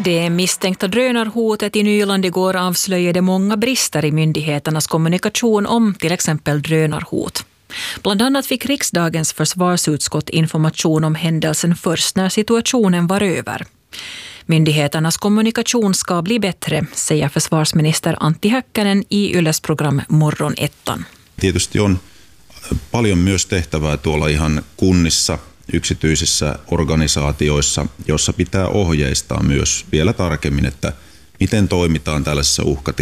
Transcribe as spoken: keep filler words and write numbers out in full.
Det misstänkta drönarhotet i Nyland igår avslöjade många brister i myndigheternas kommunikation om till exempel drönarhot. Bland annat fick riksdagens försvarsutskott information om händelsen först när situationen var över. Myndigheternas kommunikation ska bli bättre, säger försvarsminister Antti Häkkänen i Yles program Morgonettan. Tietysti on paljon myös tehtävää tuolla ihan kunnissa, yksityisissä organisaatioissa, joissa pitää ohjeistaa myös vielä tarkemmin, että miten toimitaan tällaisessa uhkatilanteessa.